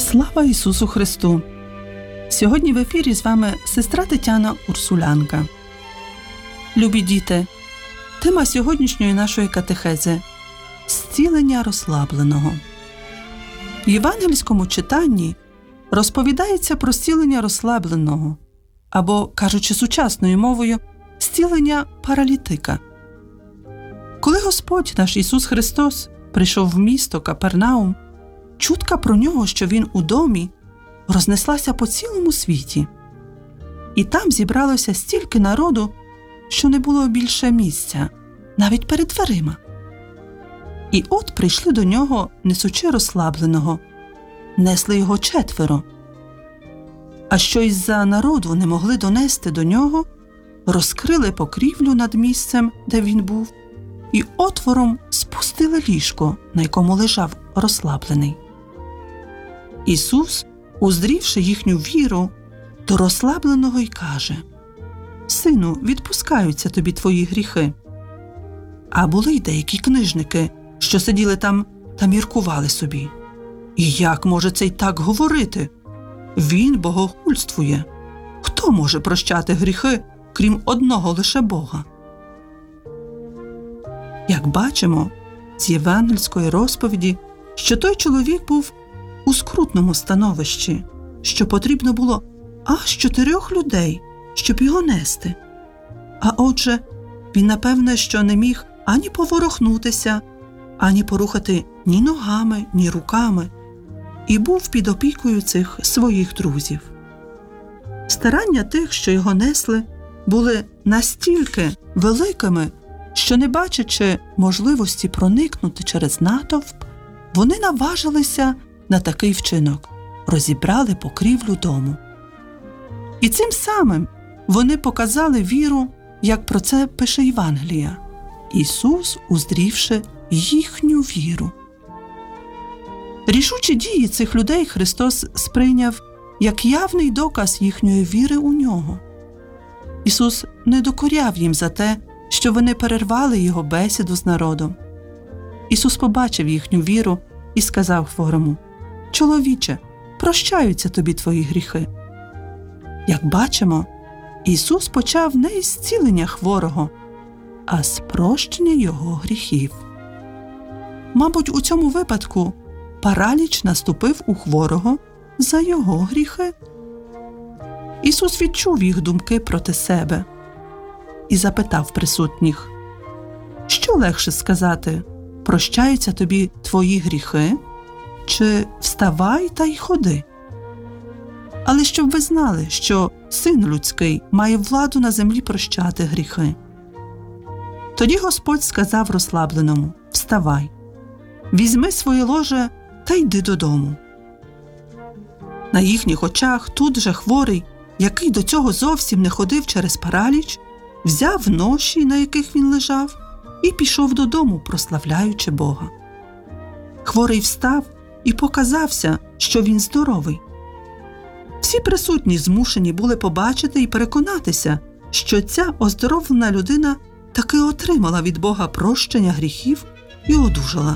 Слава Ісусу Христу! Сьогодні в ефірі з вами сестра Тетяна Урсулянка. Любі діти, тема сьогоднішньої нашої катехези – зцілення розслабленого. В євангельському читанні розповідається про зцілення розслабленого, або, кажучи сучасною мовою, зцілення паралітика. Коли Господь наш Ісус Христос прийшов в місто Капернаум, чутка про нього, що він у домі, рознеслася по цілому світі. І там зібралося стільки народу, що не було більше місця, навіть перед дверима. І от прийшли до нього, несучи розслабленого, несли його 4. А що із-за народу не могли донести до нього, розкрили покрівлю над місцем, де він був, і отвором спустили ліжко, на якому лежав розслаблений. Ісус, уздрівши їхню віру, до розслабленого й каже: «Сину, відпускаються тобі твої гріхи». А були й деякі книжники, що сиділи там та міркували собі: «І як може цей так говорити? Він богохульствує. Хто може прощати гріхи, крім одного лише Бога?» Як бачимо з євангельської розповіді, що той чоловік був у скрутному становищі, що потрібно було аж 4 людей, щоб його нести. А отже, він, напевне, що не міг ані поворухнутися, ані порухати ні ногами, ні руками, і був під опікою цих своїх друзів. Старання тих, що його несли, були настільки великими, що, не бачачи можливості проникнути через натовп, вони наважилися на такий вчинок – розібрали покрівлю дому. І цим самим вони показали віру, як про це пише Євангелія, Ісус, уздрівши їхню віру. Рішучі дії цих людей Христос сприйняв як явний доказ їхньої віри у Нього. Ісус не докоряв їм за те, що вони перервали Його бесіду з народом. Ісус побачив їхню віру і сказав хворому: «Чоловіче, прощаються тобі твої гріхи». Як бачимо, Ісус почав не із зцілення хворого, а з прощення його гріхів. Мабуть, у цьому випадку параліч наступив у хворого за його гріхи. Ісус відчув їх думки проти себе і запитав присутніх: «Що легше сказати: прощаються тобі твої гріхи, чи вставай та й ходи?» Але щоб ви знали, що Син Людський має владу на землі прощати гріхи. Тоді Господь сказав розслабленому: «Вставай, візьми своє ложе та йди додому». На їхніх очах тут же хворий, який до цього зовсім не ходив через параліч, взяв ноші, на яких він лежав, і пішов додому, прославляючи Бога. Хворий встав і показався, що він здоровий. Всі присутні змушені були побачити і переконатися, що ця оздоровлена людина таки отримала від Бога прощення гріхів і одужала.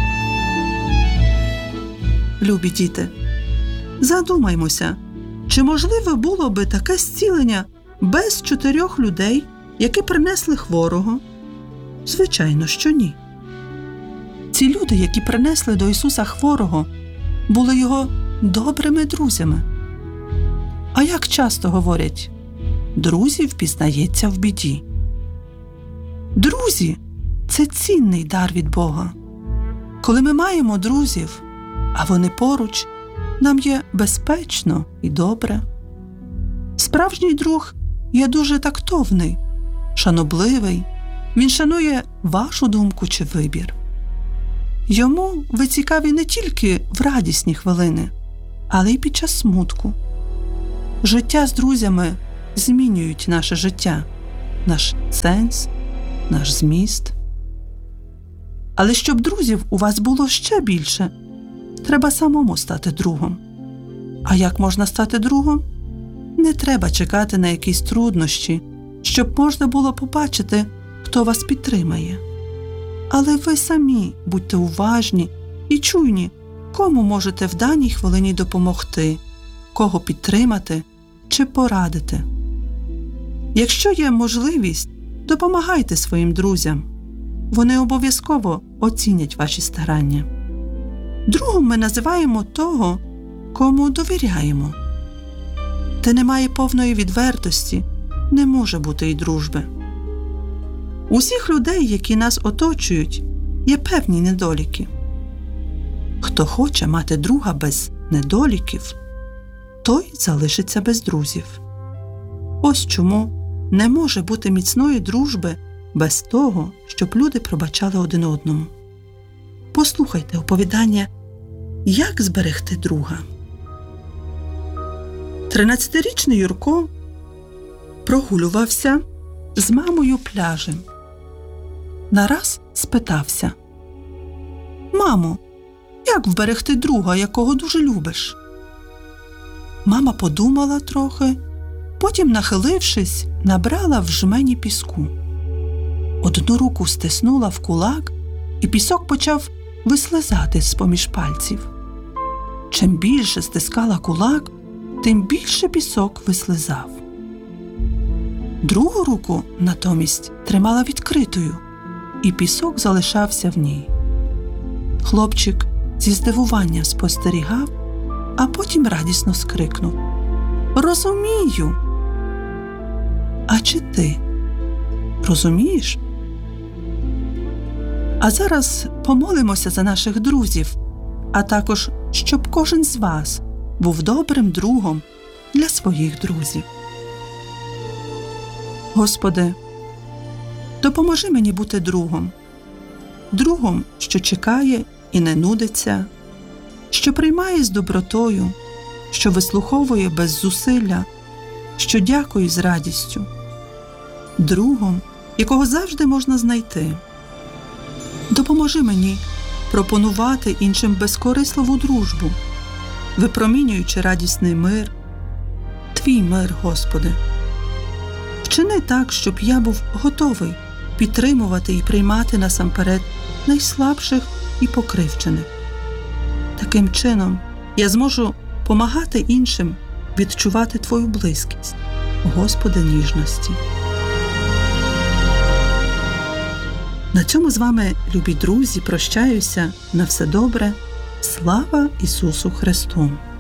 Любі діти, задумаймося, чи можливе було би таке зцілення без 4 людей, які принесли хворого? Звичайно, що ні. Ці люди, які принесли до Ісуса хворого, були Його добрими друзями. А як часто говорять: «Друзі впізнається в біді». Друзі – це цінний дар від Бога. Коли ми маємо друзів, а вони поруч, нам є безпечно і добре. Справжній друг є дуже тактовний, шанобливий, він шанує вашу думку чи вибір. Йому ви цікаві не тільки в радісні хвилини, але й під час смутку. Життя з друзями змінюють наше життя, наш сенс, наш зміст. Але щоб друзів у вас було ще більше, треба самому стати другом. А як можна стати другом? Не треба чекати на якісь труднощі, щоб можна було побачити, хто вас підтримає. Але ви самі будьте уважні і чуйні, кому можете в даній хвилині допомогти, кого підтримати чи порадити. Якщо є можливість, допомагайте своїм друзям. Вони обов'язково оцінять ваші старання. Другом ми називаємо того, кому довіряємо. Де немає повної відвертості, не може бути й дружби. У всіх людей, які нас оточують, є певні недоліки. Хто хоче мати друга без недоліків, той залишиться без друзів. Ось чому не може бути міцної дружби без того, щоб люди пробачали один одному. Послухайте оповідання «Як зберегти друга». 13-річний Юрко прогулювався з мамою пляжем. Нараз спитався: «Мамо, як вберегти друга, якого дуже любиш?» Мама подумала трохи, потім, нахилившись, набрала в жмені піску. Одну руку стиснула в кулак, і пісок почав вислизати з-поміж пальців. Чим більше стискала кулак, тим більше пісок вислизав. Другу руку натомість тримала відкритою, і пісок залишався в ній. Хлопчик зі здивуванням спостерігав, а потім радісно скрикнув: «Розумію!» А чи ти розумієш? А зараз помолимося за наших друзів, а також, щоб кожен з вас був добрим другом для своїх друзів. Господи, допоможи мені бути другом, що чекає і не нудиться, що приймає з добротою, що вислуховує без зусилля, що дякує з радістю, другом, якого завжди можна знайти. Допоможи мені пропонувати іншим безкорисливу дружбу, випромінюючи радісний мир, Твій мир, Господи. Вчини так, щоб я був готовий підтримувати і приймати насамперед найслабших і покривджених. Таким чином я зможу помагати іншим відчувати Твою близькість, Господи ніжності. На цьому з вами, любі друзі, прощаюся. На все добре. Слава Ісусу Христу!